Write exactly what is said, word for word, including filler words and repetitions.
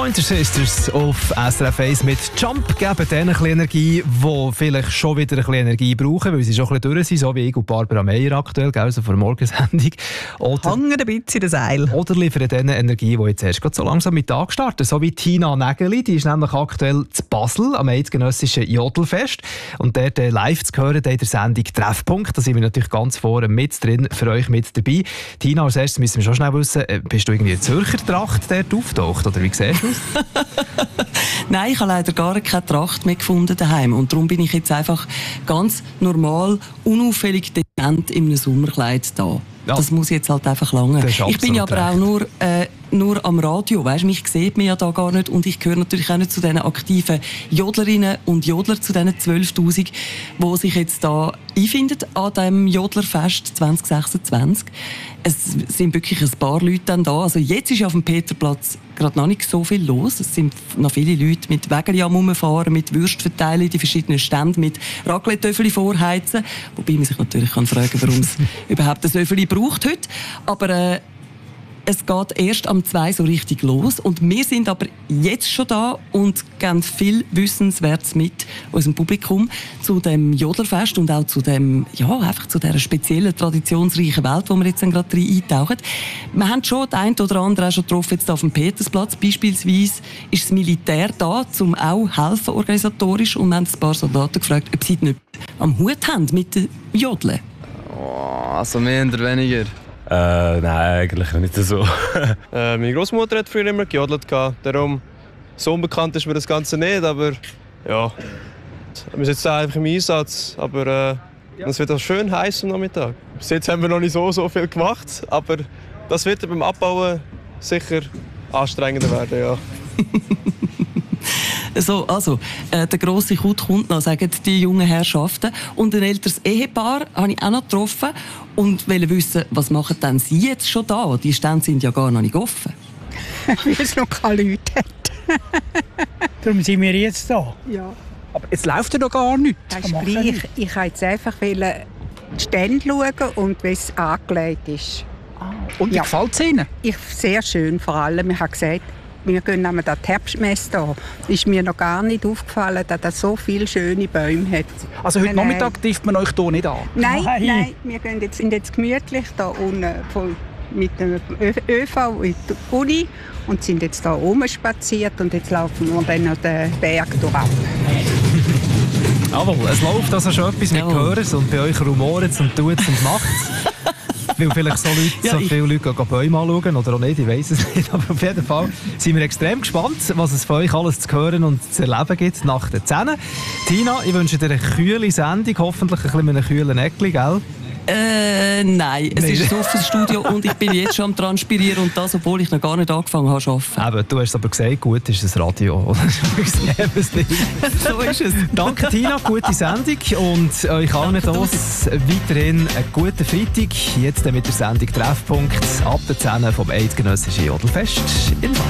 Pointer Sisters auf S R F eins mit Jump geben denen ein bisschen Energie, die vielleicht schon wieder ein bisschen Energie brauchen, weil sie schon ein bisschen durch sind, so wie ich und Barbara Meyer aktuell, gell, so vor der Morgensendung. Oder, Hangen ein bisschen in das Seil. Oder liefern denen Energie, die jetzt erst gerade so langsam mit Tag starten. So wie Tina Nägeli, die ist nämlich aktuell zu Basel am eidgenössischen Jodelfest. Und dort äh, live zu hören, in der Sendung Treffpunkt. Da sind wir natürlich ganz vorne mit drin, für euch mit dabei. Tina, als erstes müssen wir schon schnell wissen, äh, bist du irgendwie in Zürcher Tracht dort auftaucht, oder wie siehst du das? Nein, ich habe leider gar keine Tracht mehr gefunden daheim und darum bin ich jetzt einfach ganz normal, unauffällig dezent in einem Sommerkleid da. Ja. Das muss jetzt halt einfach lange. Ich bin ja aber recht. auch nur, äh, nur am Radio, weißt, mich sieht man ja da gar nicht und ich gehöre natürlich auch nicht zu diesen aktiven Jodlerinnen und Jodler, zu diesen zwölftausend, die sich jetzt da einfinden an diesem Jodlerfest zwanzig sechsundzwanzig. Es sind wirklich ein paar Leute dann da. Also jetzt ist auf dem Peterplatz gerade noch nicht so viel los. Es sind noch viele Leute mit Wägeli am Rumfahren, mit Würst verteilen, die verschiedenen Stände, mit Raclette-Töffeli vorheizen. Wobei man sich natürlich fragen kann, warum es überhaupt ein Töffeli braucht heute. Aber äh, es geht erst am zwei so richtig los. Und wir sind aber jetzt schon da und geben viel Wissenswertes mit unserem Publikum zu dem Jodlerfest und auch zu dem, ja, einfach zu dieser speziellen, traditionsreichen Welt, wo wir jetzt gerade rein eintauchen. Wir haben schon den einen oder anderen auch schon getroffen, jetzt auf dem Petersplatz. Beispielsweise ist das Militär da, um auch helfen organisatorisch. Und wir haben ein paar Soldaten gefragt, ob sie nicht am Hut haben mit den Jodeln. Oh, also mehr oder weniger. Äh, nein, eigentlich nicht so. äh, meine Großmutter hat früher immer gejodelt, darum so unbekannt ist mir das Ganze nicht, aber ja, wir sind jetzt einfach im Einsatz, aber äh, es wird auch schön heiß am Nachmittag. Bis jetzt haben wir noch nicht so, so viel gemacht, aber das wird beim Abbauen sicher anstrengender werden, ja. So, also, äh, der grosse Kut kommt noch, sagen die jungen Herrschaften. Und ein älteres Ehepaar habe ich auch noch getroffen und wollte wissen, was machen denn sie jetzt schon da? Die Stände sind ja gar noch nicht offen. Weil es noch keine Leute hat. Darum sind wir jetzt da. Ja. Aber es läuft ja noch gar nichts. Das ist gleich. Ich wollte jetzt einfach die Stände schauen und wie es angelegt ist. Ah. Und wie ja. gefällt es Ihnen? Ich, sehr schön vor allem. Ich habe gesagt, wir gehen einmal die Herbstmesse an. Ist mir noch gar nicht aufgefallen, dass es so viele schöne Bäume hat. Also heute nein, Nachmittag trifft man euch hier nicht an? Nein, nein, nein. Wir gehen jetzt, sind jetzt gemütlich da unten von, mit dem ÖV in die Uni und sind jetzt hier rumspaziert und jetzt laufen wir dann noch den Berg durch. Jawohl, es läuft also schon etwas mit Gehörens und bei euch rumoret und tut und macht weil vielleicht so, Leute, ja, so viele Leute gehen Bäume anschauen oder auch nicht, ich weiss es nicht. Aber auf jeden Fall sind wir extrem gespannt, was es für euch alles zu hören und zu erleben gibt nach den Zähnen. Tina, ich wünsche dir eine kühle Sendung, hoffentlich ein bisschen mit einem kühlen Eckli, gell? Äh, nein, es ist ein offenes Studio und ich bin jetzt schon am Transpirieren und das, obwohl ich noch gar nicht angefangen habe zu arbeiten. Eben, du hast aber gesagt, gut ist das Radio. So ist es. Danke Tina, gute Sendung und euch allen das weiterhin einen guten Freitag. Jetzt mit der Sendung Treffpunkt ab der zehn vom eidgenössischen Jodelfest in Basel.